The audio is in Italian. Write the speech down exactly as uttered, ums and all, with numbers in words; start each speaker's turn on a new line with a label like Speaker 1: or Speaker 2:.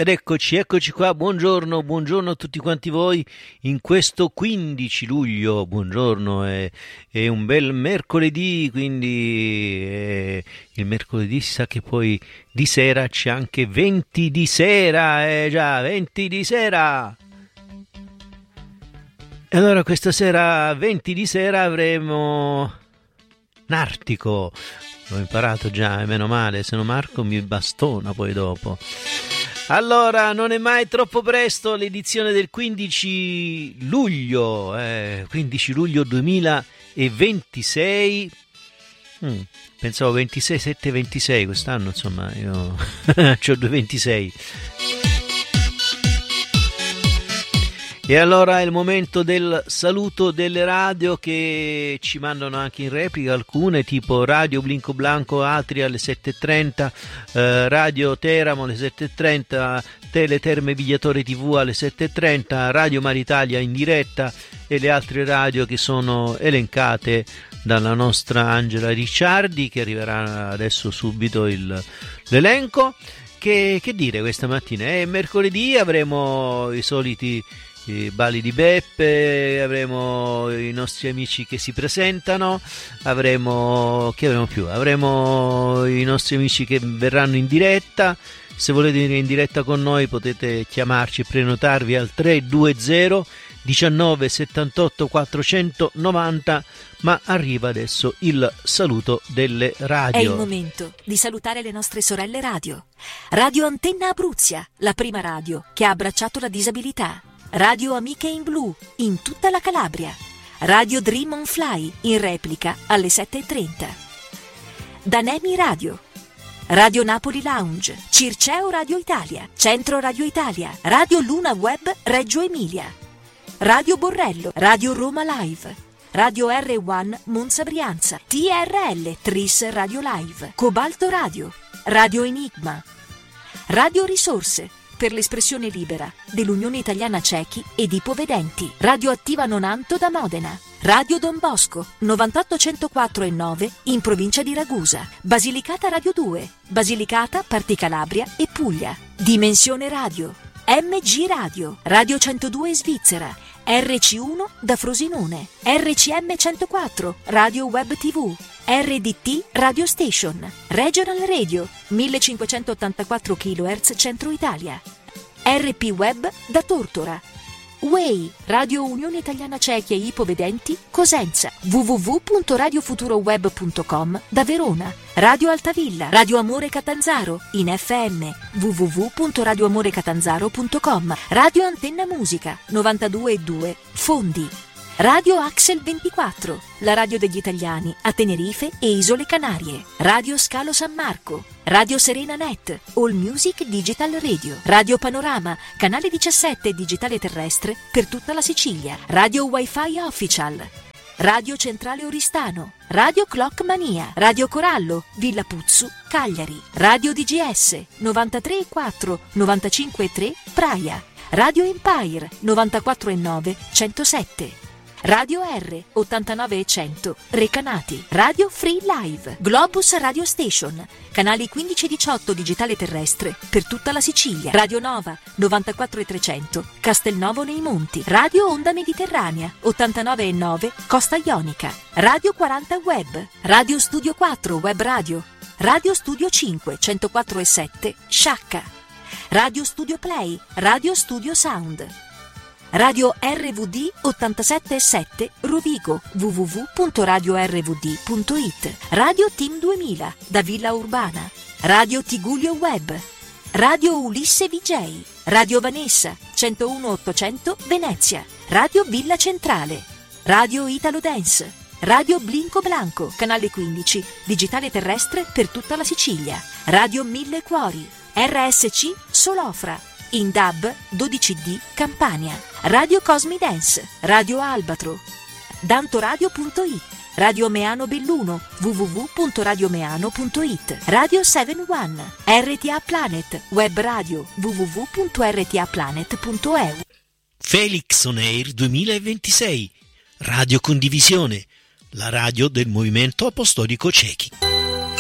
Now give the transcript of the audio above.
Speaker 1: Ed eccoci, eccoci qua, buongiorno, buongiorno a tutti quanti voi in questo quindici luglio, buongiorno, è, è un bel mercoledì, quindi è, il mercoledì si sa che poi di sera c'è anche venti di sera, eh già, venti di sera! E allora questa sera, venti di sera, avremo Nartico, l'ho imparato già, e meno male, se no Marco mi bastona poi dopo. Allora, non è mai troppo presto, l'edizione del quindici luglio, eh, quindici luglio duemilaventisei, mm, pensavo ventisei, sette, ventisei, quest'anno insomma io c'ho due ventisei. E allora è il momento del saluto delle radio che ci mandano anche in replica, alcune tipo Radio Blinco Blanco Atria alle sette e trenta, eh, Radio Teramo alle sette e trenta, Teleterme Vigliatore tivù alle sette e trenta, Radio Maritalia in diretta e le altre radio che sono elencate dalla nostra Angela Ricciardi, che arriverà adesso subito il, l'elenco. Che, che dire questa mattina? È mercoledì, avremo i soliti i balli di Beppe, avremo i nostri amici che si presentano, avremo, che avremo più? Avremo i nostri amici che verranno in diretta. Se volete venire in diretta con noi potete chiamarci e prenotarvi al tre due zero diciannove settantotto quattrocentonovanta, ma arriva adesso il saluto delle radio.
Speaker 2: È il momento di salutare le nostre sorelle radio. Radio Antenna Abruzia, la prima radio che ha abbracciato la disabilità. Radio Amiche in Blu, in tutta la Calabria. Radio Dream on Fly, in replica alle sette e trenta. Danemi Radio. Radio Napoli Lounge, Circeo Radio Italia, Centro Radio Italia, Radio Luna Web Reggio Emilia. Radio Borrello, Radio Roma Live. Radio R uno Monza Brianza, T R L Tris Radio Live, Cobalto Radio, Radio Enigma. Radio Risorse, per l'espressione libera dell'Unione Italiana Ciechi ed Ipovedenti. Radio Attiva Nonanto da Modena. Radio Don Bosco novantotto centoquattro e nove in provincia di Ragusa. Basilicata Radio due, Basilicata, Parti Calabria e Puglia. Dimensione Radio, M G Radio, Radio centodue Svizzera, R C uno da Frosinone, R C M centoquattro, Radio Web tivù, R D T Radio Station, Regional Radio, millecinquecentottantaquattro chilohertz Centro Italia, R P Web da Tortora, U E I, Radio Unione Italiana Ciechi e Ipovedenti, Cosenza, w w w punto radio futuro web punto com da Verona, Radio Altavilla, Radio Amore Catanzaro, in F M, w w w punto radio amore catanzaro punto com, Radio Antenna Musica, novantadue e due, Fondi, Radio Axel ventiquattro, la radio degli italiani a Tenerife e Isole Canarie, Radio Scalo San Marco, Radio Serena Net, All Music Digital Radio, Radio Panorama, canale diciassette digitale terrestre per tutta la Sicilia, Radio Wi-Fi Official, Radio Centrale Oristano, Radio Clock Mania, Radio Corallo, Villa Puzzu, Cagliari, Radio D G S, novantatré e quattro, novantacinque e tre, Praia, Radio Empire, novantaquattro e nove, centosette, Radio R, ottantanove e cento, Recanati, Radio Free Live, Globus Radio Station, canali quindici e diciotto digitale terrestre per tutta la Sicilia, Radio Nova, novantaquattro e trecento, Castelnuovo nei Monti, Radio Onda Mediterranea, ottantanove e nove, Costa Ionica, Radio quaranta Web, Radio Studio quattro Web Radio, Radio Studio cinque, centoquattro e sette, Sciacca, Radio Studio Play, Radio Studio Sound, Radio R V D ottantasette e sette Rovigo, w w w punto radio r v d punto i t, Radio Team duemila da Villa Urbana, Radio Tigullio Web, Radio Ulisse V J, Radio Vanessa centouno ottocento Venezia, Radio Villa Centrale, Radio Italo Dance, Radio Blinco Blanco, canale quindici, digitale terrestre per tutta la Sicilia, Radio Mille Cuori, R S C Solofra, in D A B dodici D Campania, Radio Cosmi Dance, Radio Albatro, dantoradio punto it, Radio Meano Belluno, w w w punto radio meano punto i t, Radio sette uno, R T A Planet, web radio, w w w punto r t a planet punto e u.
Speaker 1: Felix On Air duemilaventisei, Radio Condivisione, la radio del Movimento Apostolico Ciechi.